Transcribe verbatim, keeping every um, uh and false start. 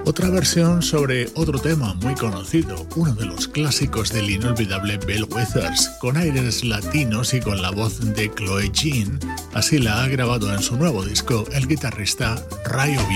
Otra versión sobre otro tema muy conocido, uno de los clásicos del inolvidable Bill Withers, con aires latinos y con la voz de Chloe Jean. Así la ha grabado en su nuevo disco el guitarrista Ray Oviato.